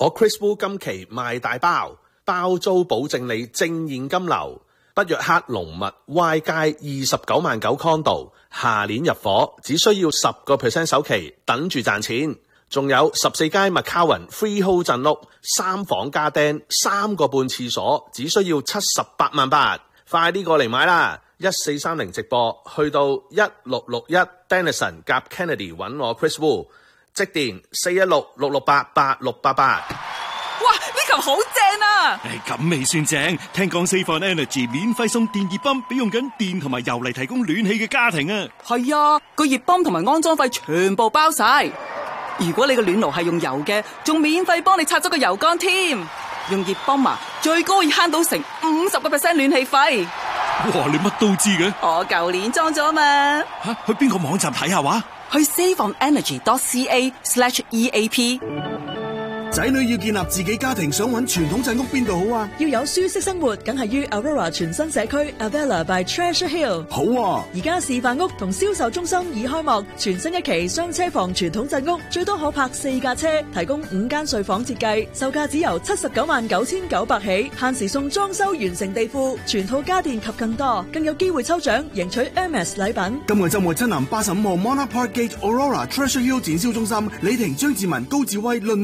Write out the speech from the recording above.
我 Chris Wu 今期賣大包，包租保證你正現金流。北約克龍密 Y 街29.9condo，下年入伙，只需要10% 首期，等住賺錢。仲有14街麥卡雲 freehold 鎮屋，3房加釘，3個半廁所，只需要78萬8，快啲過嚟買啦！1430直播去到1661 Denison 夾 Kennedy 揾我 Chris Wu， 即電416-668-8688。 哇！呢球好正啊！ 咁未算正，聽講 Save on Energy 免費送電熱泵俾用緊電同埋油嚟提供暖氣嘅家庭啊！ 係啊，個熱泵同埋安裝費全部包晒。如果你個暖爐係用油嘅，仲免費幫你拆咗個油缸添。用熱泵啊，最高可以慳到成50% 暖氣費。 哇！你乜都知嘅？ 我舊年裝咗嘛。 去邊個網站睇下話？ 去 saveonenergy.ca/EAP。 仔女要建立自己家庭，想揾傳統鎮屋邊度好啊？ 要有舒適生活，梗係於 Aurora 全新社區 Avella by Treasure Hill。 好啊！ 而家示範屋同銷售中心已開幕，全新一期雙車房傳統鎮屋，最多可泊4架車，提供5間睡房設計，售價只由799900起，限時送裝修完成地庫、全套家電及更多，更有機會抽獎贏取 Hermes 禮品。 今個週末親臨85號 Monarch Park Gate Aurora Treasure Hill 展銷中心，李婷、張志文、高志威、